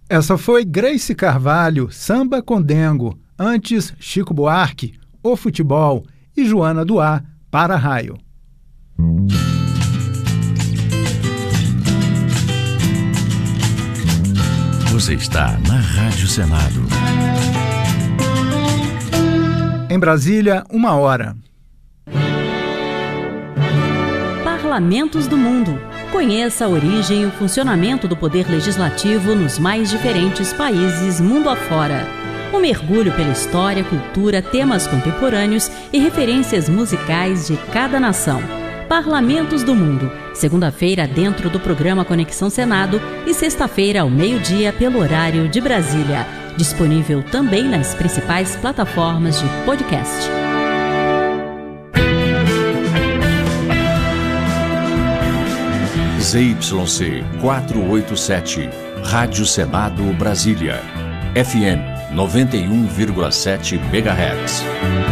Essa foi Grace Carvalho, Samba com Dengo. Antes, Chico Buarque, O Futebol e Joana Duá, Para-Raio. Você está na Rádio Senado. Em Brasília, 1h. Parlamentos do Mundo. Conheça a origem e o funcionamento do poder legislativo nos mais diferentes países mundo afora. Um mergulho pela história, cultura, temas contemporâneos e referências musicais de cada nação. Parlamentos do Mundo, segunda-feira dentro do programa Conexão Senado e sexta-feira ao meio-dia pelo horário de Brasília. Disponível também nas principais plataformas de podcast. ZYC 487, Rádio Senado Brasília, FM 91,7 MHz.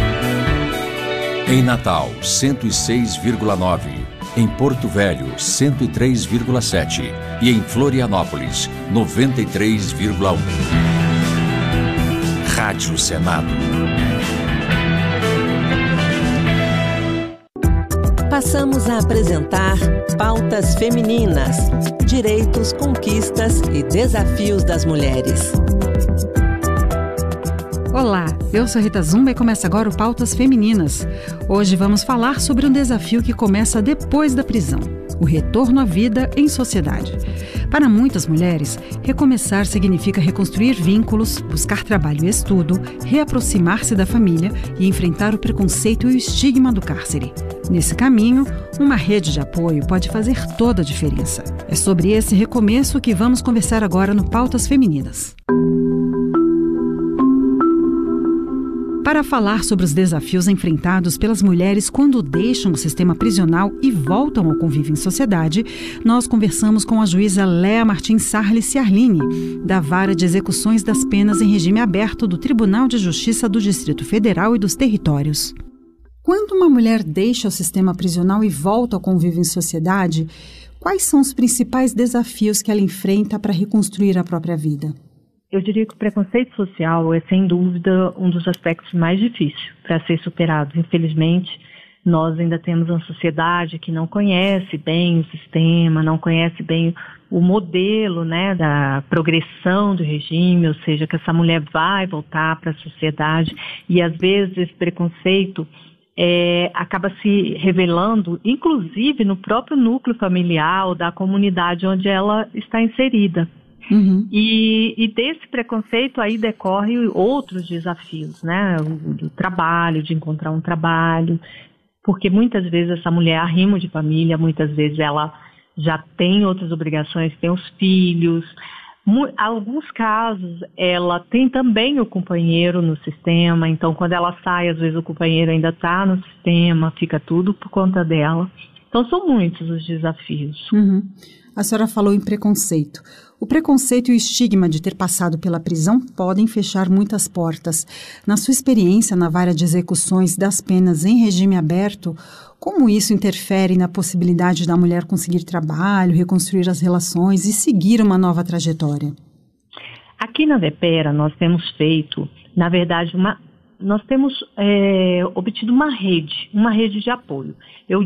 Em Natal, 106,9. Em Porto Velho, 103,7. E em Florianópolis, 93,1. Rádio Senado. Passamos a apresentar Pautas Femininas: Direitos, Conquistas e Desafios das Mulheres. Olá, eu sou Rita Zumba e começa agora o Pautas Femininas. Hoje vamos falar sobre um desafio que começa depois da prisão: o retorno à vida em sociedade. Para muitas mulheres, recomeçar significa reconstruir vínculos, buscar trabalho e estudo, reaproximar-se da família e enfrentar o preconceito e o estigma do cárcere. Nesse caminho, uma rede de apoio pode fazer toda a diferença. É sobre esse recomeço que vamos conversar agora no Pautas Femininas. Para falar sobre os desafios enfrentados pelas mulheres quando deixam o sistema prisional e voltam ao convívio em sociedade, nós conversamos com a juíza Léa Martins Sarli Ciarline, da Vara de Execuções das Penas em Regime Aberto do Tribunal de Justiça do Distrito Federal e dos Territórios. Quando uma mulher deixa o sistema prisional e volta ao convívio em sociedade, quais são os principais desafios que ela enfrenta para reconstruir a própria vida? Eu diria que o preconceito social é, sem dúvida, um dos aspectos mais difíceis para ser superado. Infelizmente, nós ainda temos uma sociedade que não conhece bem o sistema, não conhece bem o modelo, né, da progressão do regime, ou seja, que essa mulher vai voltar para a sociedade e, às vezes, esse preconceito acaba se revelando, inclusive, no próprio núcleo familiar ou da comunidade onde ela está inserida. Uhum. E desse preconceito aí decorre outros desafios, né? Do trabalho, de encontrar um trabalho, porque muitas vezes essa mulher arrima de família, muitas vezes ela já tem outras obrigações, tem os filhos. Em alguns casos ela tem também o companheiro no sistema, então quando ela sai, às vezes o companheiro ainda está no sistema, fica tudo por conta dela. Então são muitos os desafios. Uhum. A senhora falou em preconceito. O preconceito e o estigma de ter passado pela prisão podem fechar muitas portas. Na sua experiência na Vara de Execuções das Penas em Regime Aberto, como isso interfere na possibilidade da mulher conseguir trabalho, reconstruir as relações e seguir uma nova trajetória? Aqui na Vepera nós temos feito, na verdade, nós temos obtido uma rede de apoio. Eu